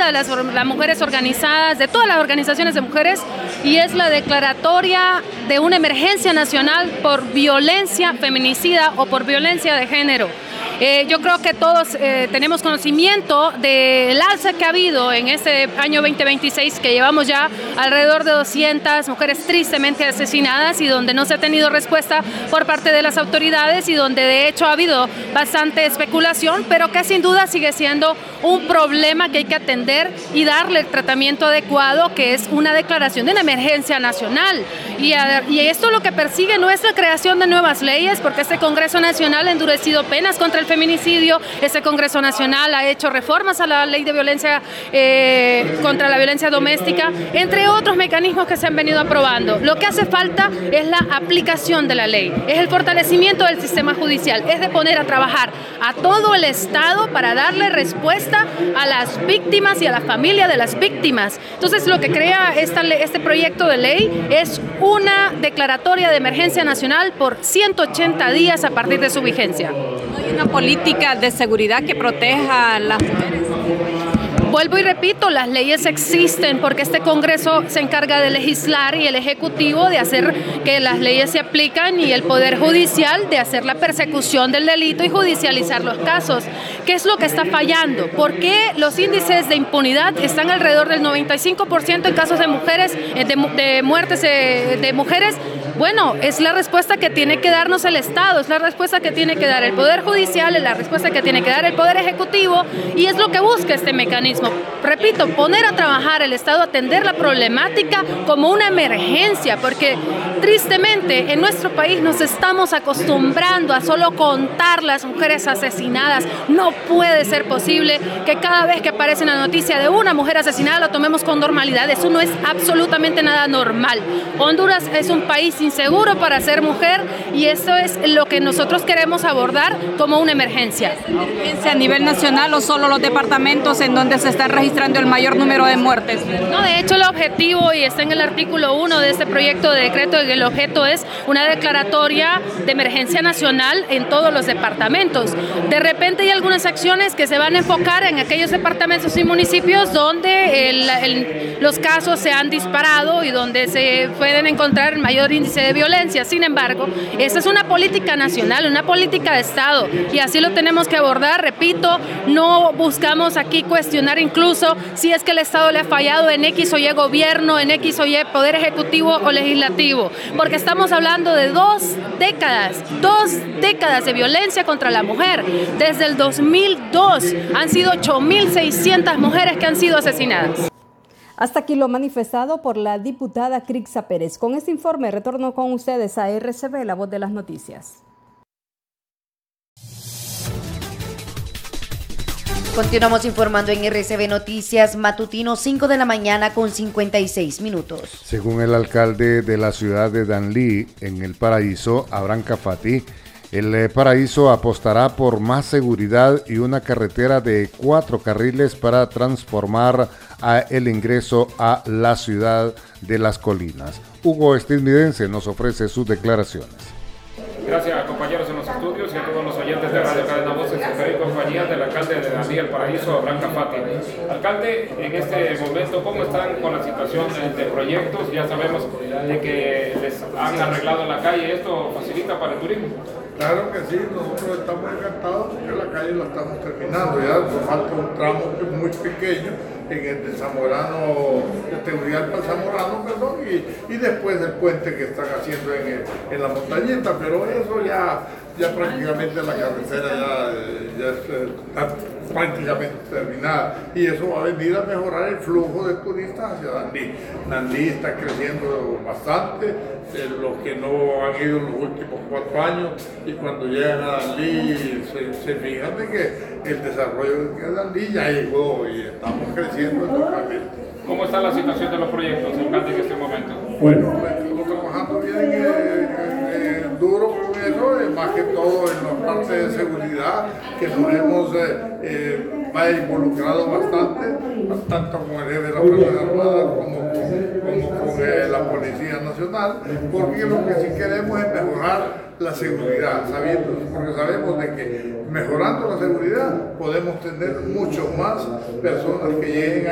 de las mujeres organizadas, de todas las organizaciones de mujeres, y es la declaratoria de una emergencia nacional por violencia feminicida o por violencia de género. Yo creo que todos tenemos conocimiento del alza que ha habido en este año 2026, que llevamos ya alrededor de 200 mujeres tristemente asesinadas y donde no se ha tenido respuesta por parte de las autoridades y donde de hecho ha habido bastante especulación, pero que sin duda sigue siendo un problema que hay que atender y darle el tratamiento adecuado, que es una declaración de una emergencia nacional. Y esto lo que persigue no es la creación de nuevas leyes, porque este Congreso Nacional ha endurecido penas contra el feminicidio, este Congreso Nacional ha hecho reformas a la ley de violencia contra la violencia doméstica, entre otros mecanismos que se han venido aprobando. Lo que hace falta es la aplicación de la ley, es el fortalecimiento del sistema judicial, es de poner a trabajar a todo el Estado para darle respuesta a las víctimas y a la familia de las víctimas. Entonces, lo que crea este proyecto de ley es una declaratoria de emergencia nacional por 180 días a partir de su vigencia. ¿Hay una política de seguridad que proteja a las mujeres? Vuelvo y repito, las leyes existen porque este Congreso se encarga de legislar y el Ejecutivo de hacer que las leyes se aplican y el Poder Judicial de hacer la persecución del delito y judicializar los casos. ¿Qué es lo que está fallando? ¿Por qué los índices de impunidad están alrededor del 95% en casos de mujeres, de muertes de mujeres? Bueno, es la respuesta que tiene que darnos el Estado, es la respuesta que tiene que dar el Poder Judicial, es la respuesta que tiene que dar el Poder Ejecutivo y es lo que busca este mecanismo. Repito, poner a trabajar el Estado, atender la problemática como una emergencia, porque tristemente en nuestro país nos estamos acostumbrando a solo contar las mujeres asesinadas. No puede ser posible que cada vez que aparece una noticia de una mujer asesinada lo tomemos con normalidad. Eso no es absolutamente nada normal. Honduras es un país inseguro para ser mujer y eso es lo que nosotros queremos abordar como una emergencia. ¿Emergencia a nivel nacional o solo los departamentos en donde se están registrando el mayor número de muertes? No, de hecho el objetivo, y está en el artículo 1 de este proyecto de decreto, y el objeto es una declaratoria de emergencia nacional en todos los departamentos. De repente hay algunas acciones que se van a enfocar en aquellos departamentos y municipios donde los casos se han disparado y donde se pueden encontrar el mayor índice de violencia. Sin embargo, esa es una política nacional, una política de Estado, y así lo tenemos que abordar. Repito, no buscamos aquí cuestionar incluso si es que el Estado le ha fallado en X o Y gobierno, en X o Y poder ejecutivo o legislativo, porque estamos hablando de dos décadas de violencia contra la mujer. Desde el 2002 han sido 8.600 mujeres que han sido asesinadas. Hasta aquí lo manifestado por la diputada Crixa Pérez. Con este informe retorno con ustedes a RCB, la voz de las noticias. Continuamos informando en RCB Noticias Matutino, 5 de la mañana con 56 minutos. Según el alcalde de la ciudad de Danlí, en El Paraíso, Abraham Cafati, el Paraíso apostará por más seguridad y una carretera de 4 carriles para transformar el ingreso a la ciudad de las colinas. Hugo Estadounidense nos ofrece sus declaraciones. Gracias, compañeros en los estudios y a todos los oyentes de Radio Cadena Voces. Estoy en compañía del alcalde de Danlí, El Paraíso, Abraham Cafati. Alcalde, en este momento, ¿cómo están con la situación de proyectos? Ya sabemos de que les han arreglado la calle. ¿Esto facilita para el turismo? Claro que sí, nosotros estamos encantados porque la calle la estamos terminando. Ya nos falta un tramo muy pequeño en el de Zamorano, de Tegucigalpa al Zamorano, perdón, y después del puente que están haciendo en la montañita, pero eso ya prácticamente la carretera ya está prácticamente terminada y eso va a venir a mejorar el flujo de turistas hacia Danlí. Danlí está creciendo bastante, los que no han ido en los últimos 4 años y cuando llegan a Danlí se fijan de que el desarrollo de Danlí ya llegó y estamos creciendo totalmente. ¿Cómo está la situación de los proyectos, alcalde, en este momento? Bueno, estamos trabajando bien, duro con eso, más que todo en la parte de seguridad, que nos hemos involucrado bastante, tanto con el jefe de la Fuerza Armada como con la Policía Nacional, porque lo que sí queremos es mejorar la seguridad, porque sabemos de que mejorando la seguridad podemos tener mucho más personas que lleguen a